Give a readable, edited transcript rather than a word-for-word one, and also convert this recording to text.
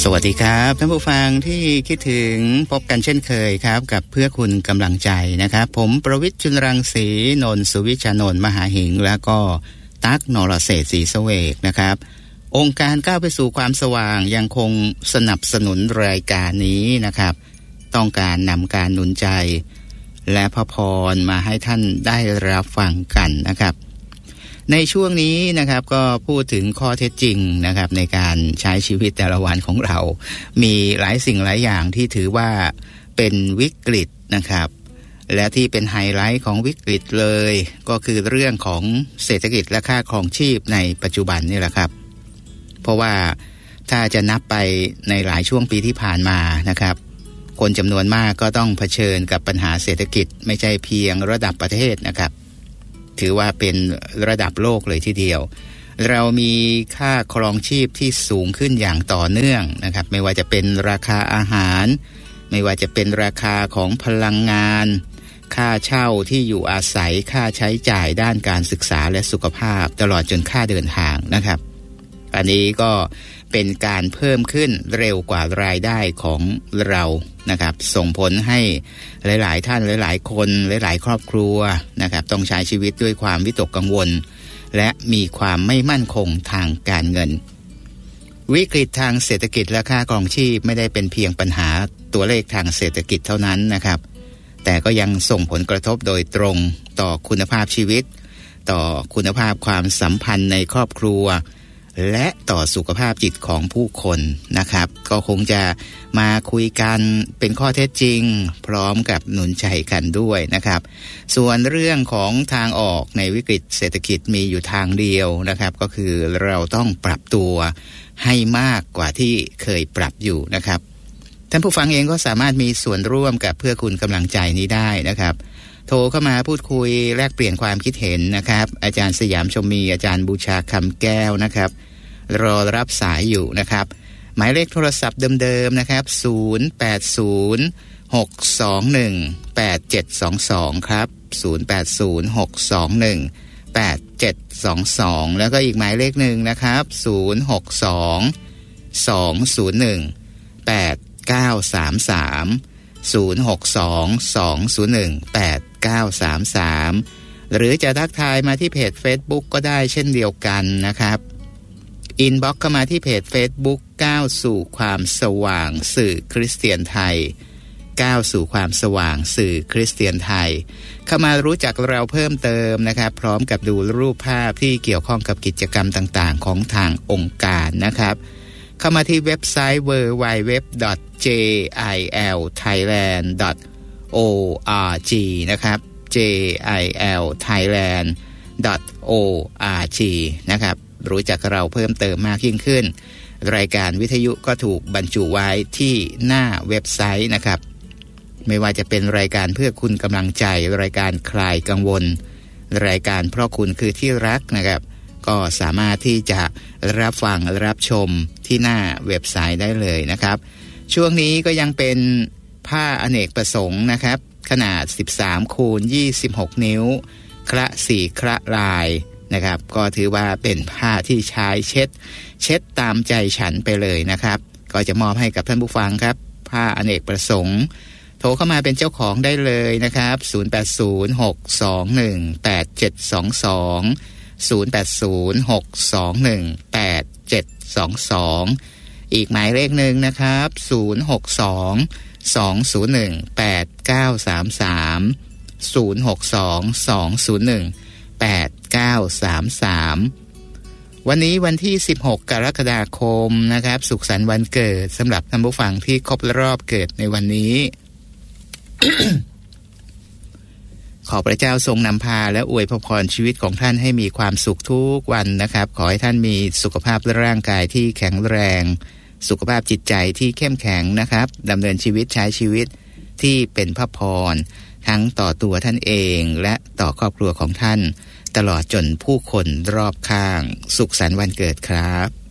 สวัสดีครับท่านผู้ฟังที่คิดถึงพบกันเช่นเคยครับกับเพื่อคุณกำลังใจนะครับผมประวิตร จุลรังสีนนท์สุวิชานนท์มหาหิงแล้วก็ตั๊กนรเศรษฐ์ศรีเสวกนะครับองค์การก้าวไปสู่ความสว่างยังคงสนับสนุนรายการนี้นะครับต้องการนำการหนุนใจและพระพรมาให้ท่านได้รับฟังกันนะครับในช่วงนี้นะครับก็พูดถึงข้อเท็จจริงนะครับในการใช้ชีวิตแต่ละวันของเรามีหลายสิ่งหลายอย่างที่ถือว่าเป็นวิกฤตนะครับและที่เป็นไฮไลท์ของวิกฤตเลยก็คือเรื่องของเศรษฐกิจและค่าครองชีพในปัจจุบันนี่แหละครับเพราะว่าถ้าจะนับไปในหลายช่วงปีที่ผ่านมานะครับคนจำนวนมากก็ต้องเผชิญกับปัญหาเศรษฐกิจไม่ใช่เพียงระดับประเทศนะครับถือว่าเป็นระดับโลกเลยทีเดียวเรามีค่าครองชีพที่สูงขึ้นอย่างต่อเนื่องนะครับไม่ว่าจะเป็นราคาอาหารไม่ว่าจะเป็นราคาของพลังงานค่าเช่าที่อยู่อาศัยค่าใช้จ่ายด้านการศึกษาและสุขภาพตลอดจนค่าเดินทางนะครับอันนี้ก็เป็นการเพิ่มขึ้นเร็วกว่ารายได้ของเรานะครับส่งผลให้หลายๆท่านหลายๆคนหลายๆครอบครัวนะครับต้องใช้ชีวิตด้วยความวิตกกังวลและมีความไม่มั่นคงทางการเงินวิกฤตทางเศรษฐกิจและค่าครองชีพไม่ได้เป็นเพียงปัญหาตัวเลขทางเศรษฐกิจเท่านั้นนะครับแต่ก็ยังส่งผลกระทบโดยตรงต่อคุณภาพชีวิตต่อคุณภาพความสัมพันธ์ในครอบครัวและต่อสุขภาพจิตของผู้คนนะครับก็คงจะมาคุยกันเป็นข้อเท็จจริงพร้อมกับหนุนใจกันด้วยนะครับส่วนเรื่องของทางออกในวิกฤตเศรษฐกิจมีอยู่ทางเดียวนะครับก็คือเราต้องปรับตัวให้มากกว่าที่เคยปรับอยู่นะครับท่านผู้ฟังเองก็สามารถมีส่วนร่วมกับเพื่อคุณกำลังใจนี้ได้นะครับโทรเข้ามาพูดคุยแลกเปลี่ยนความคิดเห็นนะครับอาจารย์สยามชมมีอาจารย์บูชาคำแก้วนะครับรอรับสายอยู่นะครับหมายเลขโทรศัพท์เดิมๆนะครับ0806218722ครับ0806218722แล้วก็อีกหมายเลขหนึ่งนะครับ0622018933 หรือจะทักทายมาที่เพจ Facebook ก็ได้เช่นเดียวกันนะครับอินบ็อกซ์เข้ามาที่เพจ Facebook ก้าวสู่ความสว่างสื่อคริสเตียนไทยก้าวสู่ความสว่างสื่อคริสเตียนไทยเข้ามารู้จักเราเพิ่มเติมนะครับพร้อมกับดูรูปภาพที่เกี่ยวข้องกับกิจกรรมต่างๆของทางองค์การนะครับเข้ามาที่เว็บไซต์ www.jilthailand.org นะครับ jilthailand.org นะครับรู้จักเราเพิ่มเติมมากยิ่งขึ้นรายการวิทยุก็ถูกบรรจุไว้ที่หน้าเว็บไซต์นะครับไม่ว่าจะเป็นรายการเพื่อคุณกำลังใจรายการคลายกังวลรายการเพราะคุณคือที่รักนะครับก็สามารถที่จะรับฟังรับชมที่หน้าเว็บไซต์ได้เลยนะครับช่วงนี้ก็ยังเป็นผ้าอเนกประสงค์นะครับขนาด13คูณ26นิ้วคละ4คละลายนะครับก็ถือว่าเป็นผ้าที่ใช้เช็ดตามใจฉันไปเลยนะครับก็จะมอบให้กับท่านผู้ฟังครับผ้าอเนกประสงค์โทรเข้ามาเป็นเจ้าของได้เลยนะครับ08062187220806218722อีกหมายเลขหนึ่งนะครับ06220189330622018933วันนี้วันที่16กรกฎาคมนะครับสุขสันต์วันเกิดสำหรับท่านผู้ฟังที่ครบรอบเกิดในวันนี้ ขอพระเจ้าทรงนำพาและอวยพรชีวิตของท่านให้มีความสุขทุกวันนะครับขอให้ท่านมีสุขภาพร่างกายที่แข็งแรงสุขภาพจิตใจที่เข้มแข็งนะครับดำเนินชีวิตใช้ชีวิตที่เป็นพระพรทั้งต่อตัวท่านเองและต่อครอบครัวของท่านตลอดจนผู้คนรอบข้างสุขสันต์วันเกิดครับ